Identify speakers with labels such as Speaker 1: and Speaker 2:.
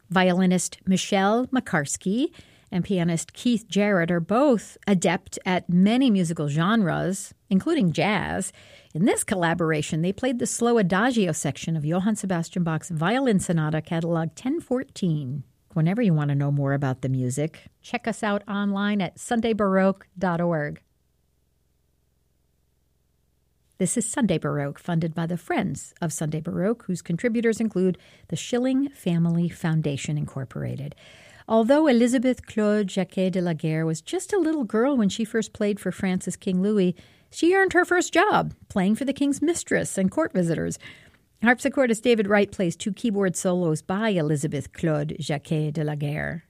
Speaker 1: Violinist Michelle Makarski and pianist Keith Jarrett are both adept at many musical genres, including jazz. In this collaboration, they played the slow adagio section of Johann Sebastian Bach's Violin Sonata Catalog 1014. Whenever you want to know more about the music, check us out online at sundaybaroque.org. This is Sunday Baroque, funded by the Friends of Sunday Baroque, whose contributors include the Schilling Family Foundation, Incorporated. Although Elizabeth Claude Jacquet de la Guerre was just a little girl when she first played for France's King Louis, she earned her first job playing for the king's mistress and court visitors. Harpsichordist David Wright plays two keyboard solos by Elizabeth Claude Jacquet de la Guerre.